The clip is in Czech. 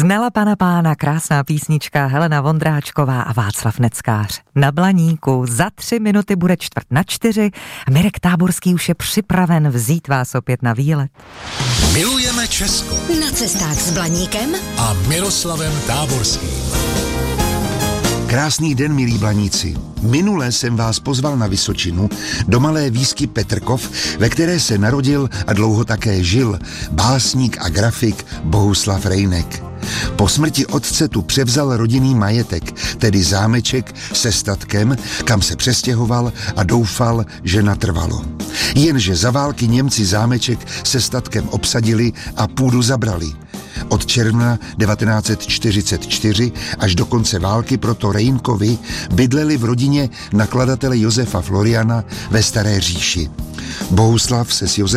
Hnala pana pána, krásná písnička, Helena Vondráčková a Václav Neckář. Na Blaníku za 3 minuty bude 3:45 a Mirek Táborský už je připraven vzít vás opět na výlet. Milujeme Česko. Na cestách s Blaníkem A Miroslavem Táborským. Krásný den, milí Blaníci. Minule jsem vás pozval na Vysočinu do malé výsky Petrkov, ve které se narodil a dlouho také žil básník a grafik Bohuslav Rejnek. Po smrti otce tu převzal rodinný majetek, tedy zámeček se statkem, kam se přestěhoval a doufal, že natrvalo. Jenže za války Němci zámeček se statkem obsadili a půdu zabrali. Od června 1944 až do konce války proto Rejnkovi bydleli v rodině nakladatele Josefa Floriana ve Staré Říši. Bohuslav se s Josefem